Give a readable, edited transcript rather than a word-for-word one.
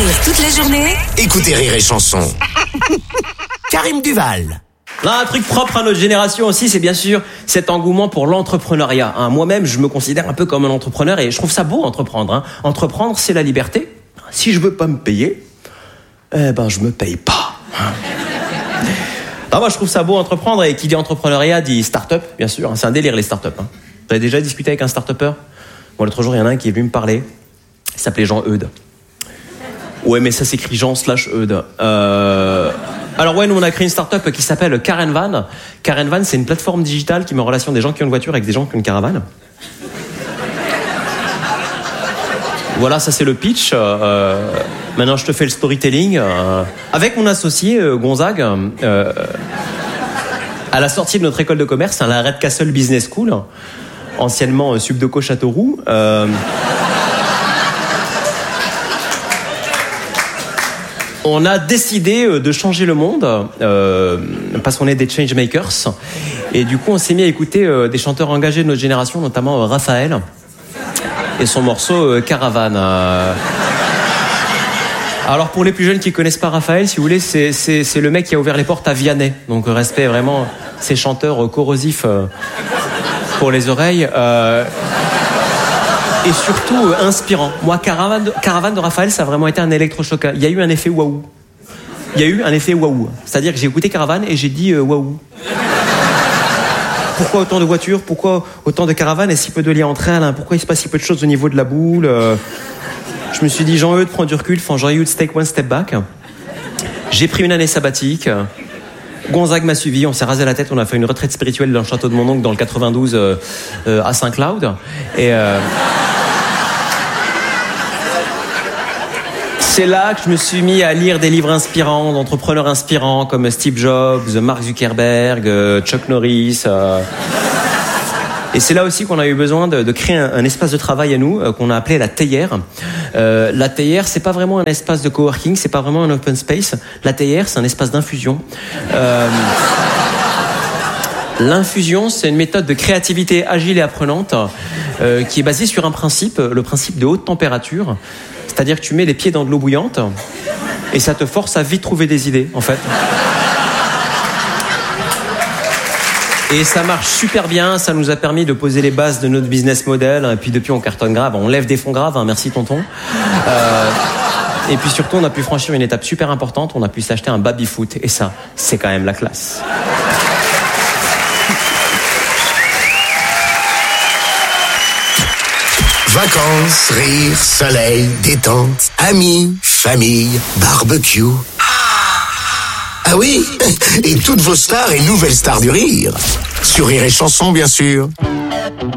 rire toute la journée. Écoutez Rire et Chanson. Karim Duval. Là, un truc propre à notre génération aussi, c'est bien sûr cet engouement pour l'entrepreneuriat. Moi-même, je me considère un peu comme un entrepreneur et je trouve ça beau entreprendre. Entreprendre, c'est la liberté. Si je veux pas me payer, je me paye pas. Moi, je trouve ça beau entreprendre, et qui dit entrepreneuriat dit start-up, bien sûr. C'est un délire, les start-up. Vous avez déjà discuté avec un start-upper ? Bon, l'autre jour, il y en a un qui est venu me parler. Il s'appelait Jean-Eudes. Ouais, mais ça s'écrit Jean/Eudes. Alors ouais, nous on a créé une start-up qui s'appelle Carenvan. Carenvan, c'est une plateforme digitale qui met en relation des gens qui ont une voiture avec des gens qui ont une caravane. Voilà, ça c'est le pitch. Maintenant, je te fais le storytelling. Avec mon associé Gonzague, à la sortie de notre école de commerce, à la Red Castle Business School, anciennement Subdeco Châteauroux. On a décidé de changer le monde parce qu'on est des changemakers. Et du coup, on s'est mis à écouter des chanteurs engagés de notre génération, notamment Raphaël et son morceau Caravane. Alors, pour les plus jeunes qui connaissent pas Raphaël, si vous voulez, c'est le mec qui a ouvert les portes à Vianney. Donc, respect vraiment ces chanteurs corrosifs pour les oreilles. Et surtout inspirant. Moi, Caravane de Raphaël, ça a vraiment été un électrochoc. Il y a eu un effet waouh. C'est-à-dire que j'ai écouté Caravane et j'ai dit waouh. Pourquoi autant de voitures ? Pourquoi autant de caravanes et si peu de liens entre elles ? Pourquoi il se passe si peu de choses au niveau de la boule ? Je me suis dit, Jean-Eudes, prends du recul. Jean-Eudes, take one step back. J'ai pris une année sabbatique. Gonzague m'a suivi, on s'est rasé la tête, on a fait une retraite spirituelle dans le château de mon oncle dans le 92 à Saint-Cloud. Et c'est là que je me suis mis à lire des livres inspirants, d'entrepreneurs inspirants comme Steve Jobs, Mark Zuckerberg, Chuck Norris. Et c'est là aussi qu'on a eu besoin de créer un espace de travail à nous qu'on a appelé la théière. La théière, c'est pas vraiment un espace de coworking, c'est pas vraiment un open space. La théière, c'est un espace d'infusion. L'infusion, c'est une méthode de créativité agile et apprenante qui est basée sur un principe, le principe de haute température. C'est-à-dire que tu mets les pieds dans de l'eau bouillante et ça te force à vite trouver des idées, en fait. Et ça marche super bien, ça nous a permis de poser les bases de notre business model. Et puis depuis, on cartonne grave, on lève des fonds graves, merci tonton. Et puis surtout, on a pu franchir une étape super importante, on a pu s'acheter un baby-foot. Et ça, c'est quand même la classe. Vacances, rire, soleil, détente, amis, famille, barbecue. Ah oui, et toutes vos stars et nouvelles stars du rire. Sur Rire et Chanson, bien sûr.